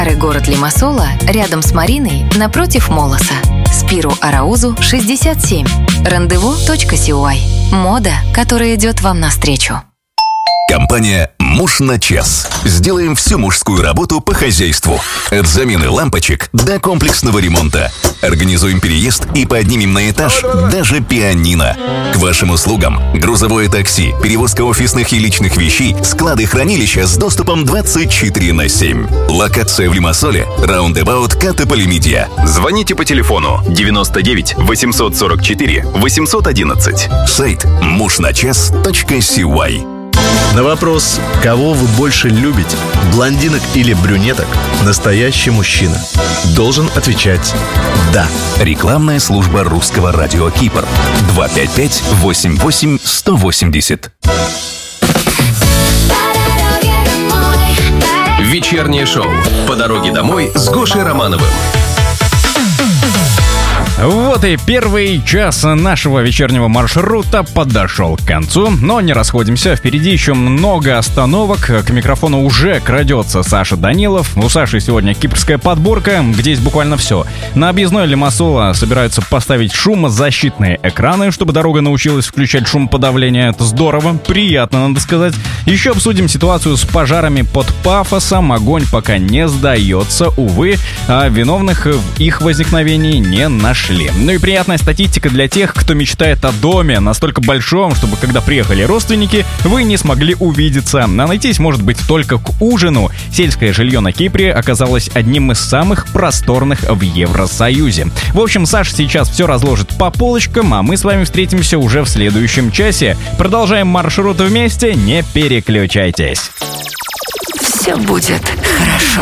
Старый город Лимассола, рядом с Мариной, напротив Молоса. Спиру Араузу, 67. Рандеву.CY. Мода, которая идет вам навстречу. Компания «Муж на час». Сделаем всю мужскую работу по хозяйству. От замены лампочек до комплексного ремонта. Организуем переезд и поднимем на этаж даже пианино. К вашим услугам грузовое такси, перевозка офисных и личных вещей, склады-хранилища с доступом 24/7. Локация в Лимассоле, раундэбаут Катополимидия. Звоните по телефону 99 844 811. Сайт мужначас.CY. На вопрос, кого вы больше любите, блондинок или брюнеток, настоящий мужчина должен отвечать «да». Рекламная служба русского радио Кипр. 255-88-180. Вечернее шоу «По дороге домой» с Гошей Романовым. Вот и первый час нашего вечернего маршрута подошел к концу, но не расходимся, впереди еще много остановок. К микрофону уже крадется Саша Данилов. У Саши сегодня кипрская подборка, где есть буквально все. На объездной Лимассола собираются поставить шумозащитные экраны, чтобы дорога научилась включать шумоподавление. Это здорово, приятно, надо сказать. Еще обсудим ситуацию с пожарами под Пафосом. Огонь пока не сдается, увы, а виновных в их возникновении не нашли. Ну и приятная статистика для тех, кто мечтает о доме настолько большом, чтобы когда приехали родственники, вы не смогли увидеться. А найтись может быть только к ужину. Сельское жилье на Кипре оказалось одним из самых просторных в Евросоюзе. В общем, Саша сейчас все разложит по полочкам, а мы с вами встретимся уже в следующем часе. Продолжаем маршрут вместе, не переключайтесь. Все будет хорошо.